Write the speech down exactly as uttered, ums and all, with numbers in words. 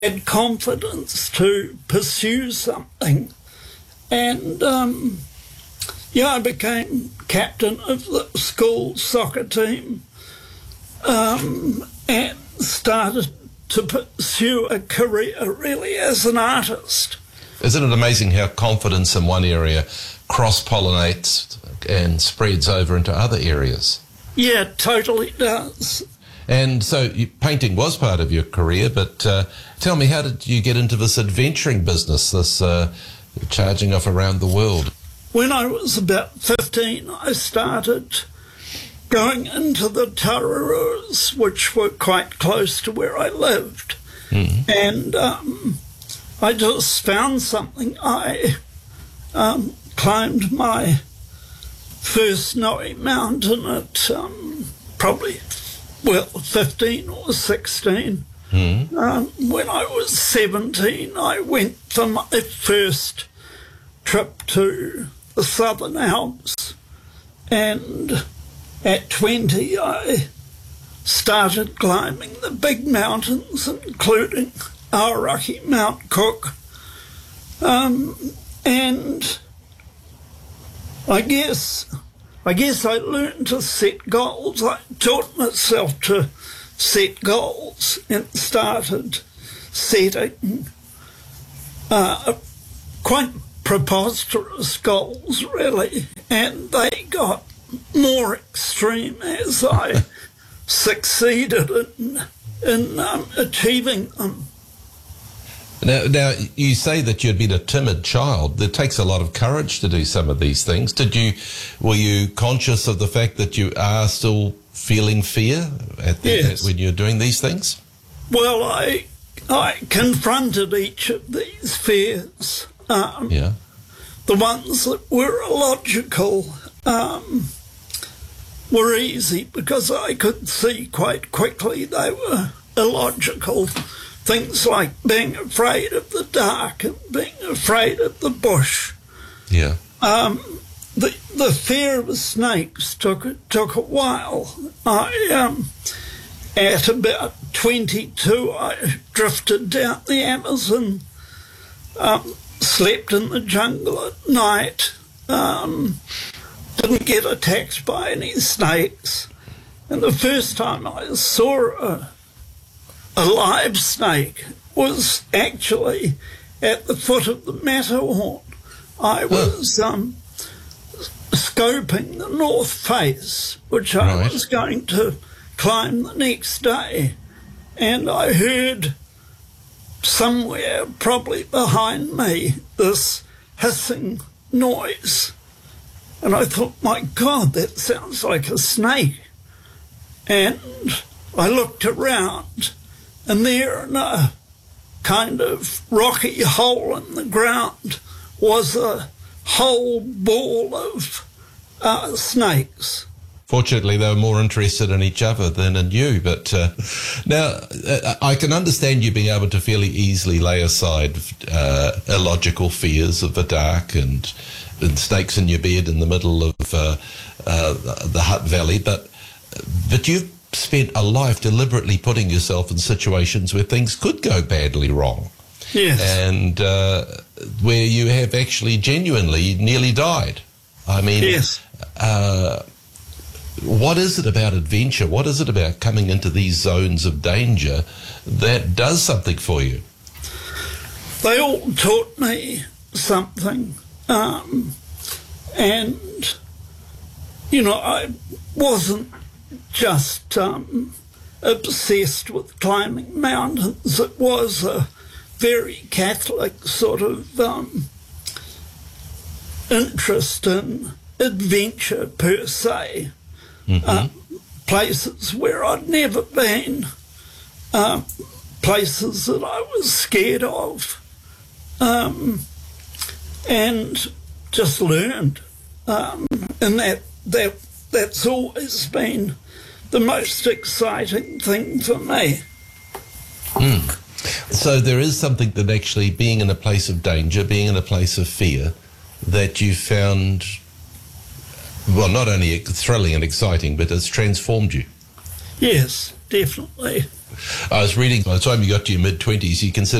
had confidence to pursue something. And, um, yeah, I became captain of the school soccer team um, and started to pursue a career really as an artist. Isn't it amazing how confidence in one area cross-pollinates and spreads over into other areas? Yeah, it totally does. And so you, painting was part of your career, but uh, tell me, how did you get into this adventuring business, this uh, charging off around the world? When I was about fifteen, I started going into the Tararus, which were quite close to where I lived. Mm. And um, I just found something. I um, climbed my first snowy mountain at um, probably, well, fifteen or sixteen. Mm. Um, when I was seventeen, I went for my first trip to the Southern Alps, and at twenty I started climbing the big mountains, including Aoraki, Mount Cook, um, and I guess I guess I learned to set goals. I taught myself to set goals and started setting uh, quite preposterous goals, really, and they got more extreme as I succeeded in, in um, achieving them. Now, now, you say that you'd been a timid child. It takes a lot of courage to do some of these things. Did you, were you conscious of the fact that you are still feeling fear at the, yes. at, when you're doing these things? Well, I, I confronted each of these fears. Um, yeah. The ones that were illogical um, were easy because I could see quite quickly they were illogical. Things like being afraid of the dark and being afraid of the bush. Yeah. Um, the the fear of snakes took took a while. I um, at about twenty-two, I drifted down the Amazon. Um, slept in the jungle at night, um, didn't get attacked by any snakes. And the first time I saw a, a live snake was actually at the foot of the Matterhorn. I was um, scoping the north face, which I right. was going to climb the next day, and I heard somewhere, probably behind me, this hissing noise. And I thought, my God, that sounds like a snake. And I looked around, and there in a kind of rocky hole in the ground was a whole ball of uh, snakes. Fortunately, they were more interested in each other than in you. But uh, now, uh, I can understand you being able to fairly easily lay aside uh, illogical fears of the dark and, and snakes in your bed in the middle of uh, uh, the Hutt Valley. But, but you've spent a life deliberately putting yourself in situations where things could go badly wrong. Yes. And uh, where you have actually genuinely nearly died. I mean... Yes. Uh, What is it about adventure? What is it about coming into these zones of danger that does something for you? They all taught me something. Um, and, you know, I wasn't just um, obsessed with climbing mountains. It was a very Catholic sort of um, interest in adventure per se. Mm-hmm. Uh, places where I'd never been, uh, places that I was scared of, um, and just learned. Um, and that that that's always been the most exciting thing for me. Mm. So there is something that actually being in a place of danger, being in a place of fear, that you found... well, not only thrilling and exciting, but it's transformed you. Yes, definitely. I was reading by the time you got to your mid-twenties, you considered